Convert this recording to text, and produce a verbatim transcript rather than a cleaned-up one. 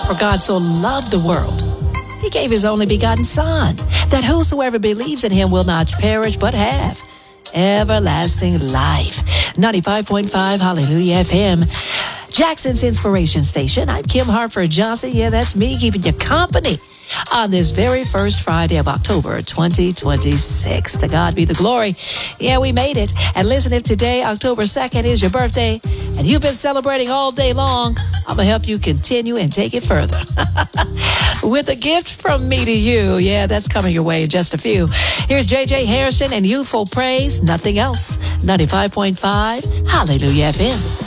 For God so loved the world, he gave his only begotten Son, that whosoever believes in him will not perish, but have everlasting life. ninety-five point five Hallelujah F M, Jackson's Inspiration Station. I'm Kim Hartford Johnson. Yeah, that's me keeping you company on this very first Friday of October, twenty twenty-six. To God be the glory. Yeah, we made it. And listen, if today, October second, is your birthday, and you've been celebrating all day long, I'm going to help you continue and take it further with a gift from me to you. Yeah, that's coming your way in just a few. Here's J J Harrison and Youthful Praise, Nothing Else. ninety-five point five Hallelujah F M.